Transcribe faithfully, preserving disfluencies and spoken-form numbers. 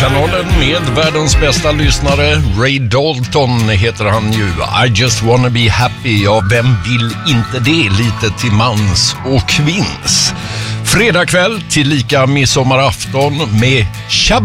Kanalen med världens bästa lyssnare. Ray Dalton heter han ju. I just wanna be happy. Ja, vem vill inte det? Lite till mans och kvinns. Fredag kväll till lika midsommarafton med Shabba.